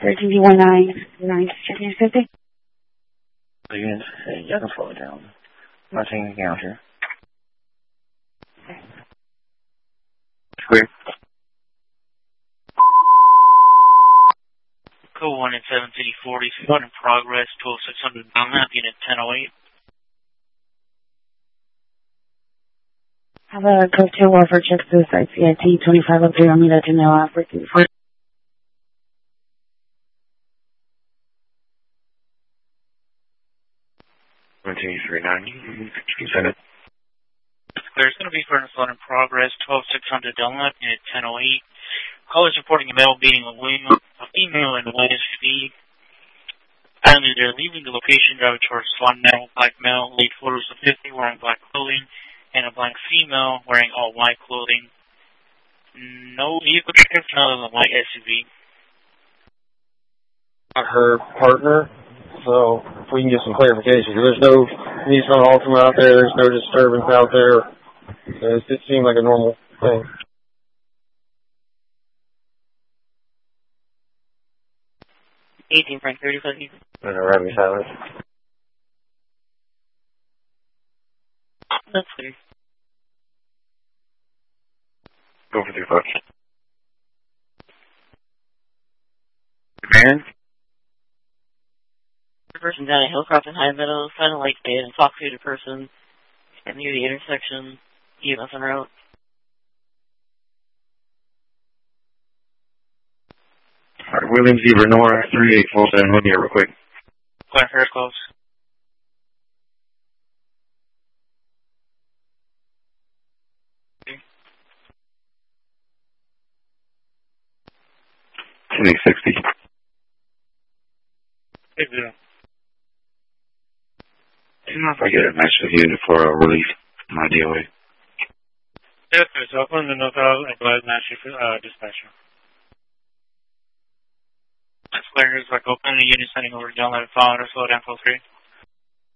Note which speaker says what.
Speaker 1: 13D19, 1550.
Speaker 2: The units, you can slow it down. I'm not taking anything out here.
Speaker 1: Okay.
Speaker 2: Clear.
Speaker 3: Code 1 at 7 City 40, in progress, 12600 Dunlap, unit 1008.
Speaker 1: Have a code 2 warfare check suicide CIT 2503 on me that you know African.
Speaker 2: 12390, send it.
Speaker 3: There's going to be furnace load in progress, 12600 Dunlap, unit 1008. Callers reporting a male beating a female in a white SUV. Finally, they're leaving the location, driving towards Swan Metal, black male, late photos of 50, wearing black clothing, and a black female wearing all white clothing. No vehicle description other than white SUV.
Speaker 4: Her partner, so if we can get some clarification. There's no Nissan Altima out there, there's no disturbance out there. It seemed like a normal thing.
Speaker 3: 18 Frank 35.
Speaker 2: Rapid silence.
Speaker 3: That's clear.
Speaker 2: Go for 3 bucks. Command?
Speaker 3: The person down at Hillcroft and High Meadows, Silent Lake dead, and talk to the person at near the intersection, EMS en route.
Speaker 2: Alright, William Zebra Nora 3847 here real quick.
Speaker 3: Glenn Ferris close.
Speaker 2: Okay. 1060.
Speaker 3: Hey, Zero.
Speaker 2: Do you know if I get a master unit for a relief in my DOA?
Speaker 3: Yes, sir. So open the note out and glad master for dispatcher. That's clear. Like open the unit sending over to John 11 slow down, full 3.